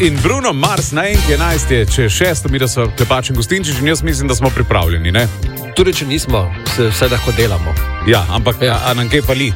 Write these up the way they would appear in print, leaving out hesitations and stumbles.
In Bruno Mars na enki 11 je, če 6, mi da so Klepač in Gustinčič in jaz mislim, da smo pripravljeni, ne? Tudi če nismo, vse lahko delamo. Ja, ampak a nam kaj pali?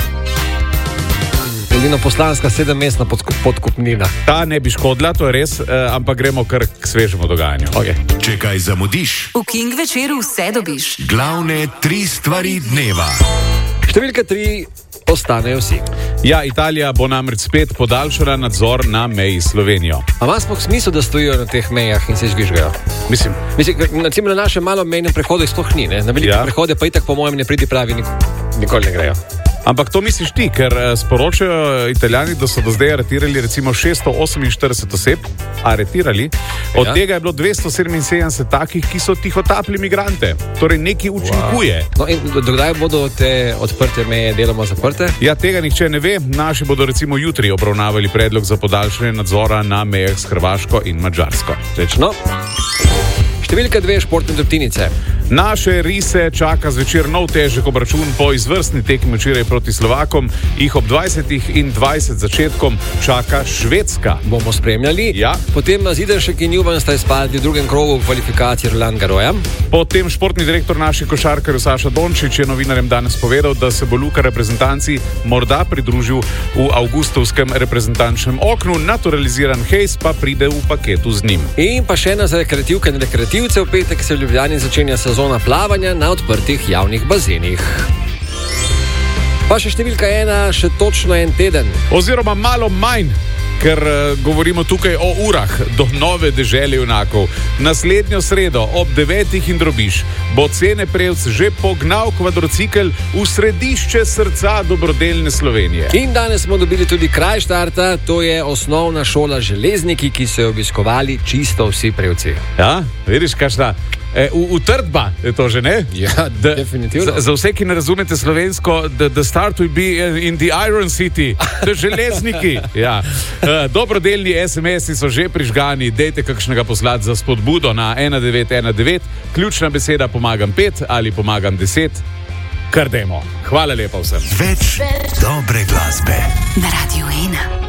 Edino poslanska 7-mestna podkupnina. Ta ne bi škodila, to je res, ampak gremo kar k svežemu dogajanju. Okay. Če kaj zamudiš, v King večeru vse dobiš. Glavne 3 stvari dneva. Številka 3, ostanejo vsi. Ja, Italija bo namreč spet podaljšala nadzor na meji s Slovenijo. A ima sploh smisel, da stojijo na teh mejah in se žvižgajo? Mislim, na našem malem mejnem prehodu sploh ni, ne? Na velike prehode pa itak po mojem ne pridi pravi nikoli ne grejo. Ampak to misliš ti, ker sporočajo Italijani, da so do zdaj aretirali recimo 648 oseb, od tega je bilo 277 takih, ki so tihotapili migrante. Torej nekaj učinkuje. No in dokdaj bodo te odprte meje deloma zaprte? Ja, tega nihče ne ve. Naši bodo recimo jutri obravnavali predlog za podaljšanje nadzora na mejah s Hrvaško in Madžarsko. No. Številka 2, športne drobtinice. Naše rise čaka zvečer nov težek obračun po izvrstni tekmi včeraj proti Slovakom. Jih ob 20:20 začetkom čaka Švedska. Bomo spremljali. Ja. Potem Zidanšek in Juvan sta izpadli v drugem krogu kvalifikacij Roland Garrosa. Potem športni direktor naših košarkarjev Saša Dončić je novinarjem danes povedal, da se bo Luka reprezentanci morda pridružil v avgustovskem reprezentančnem oknu. Naturaliziran Hejs pa pride v paketu z njim. In pa še ena za rekreativke in rekreativce. V petek se v Ljubljani začenja sezona plavanja na odprtih javnih bazenih. Pa še številka 1, še točno en teden. Oziroma malo manj, ker govorimo tukaj o urah do nove dežele junakov. Naslednjo sredo ob 9 in drobiš bo Cene Prevc že pognal kvadrocikel v središče srca dobrodelne Slovenije. In danes smo dobili tudi kraj štarta, to je osnovna šola Železniki, ki so jo obiskovali čisto vsi Prevci. Ja, vidiš, kakšna utrdba je to že, ne? Ja, definitivno. Za vse, ki ne razumete slovensko, the start will be in the Iron City, the Železniki. Ja. Dobrodelni SMS-i so že prižgani, dejte kakšnega poslati za spodbudo na 1919, ključna beseda pomagam 5 ali pomagam 10, kar dajmo. Hvala lepa vsem. Več dobre glasbe Na Radio 1.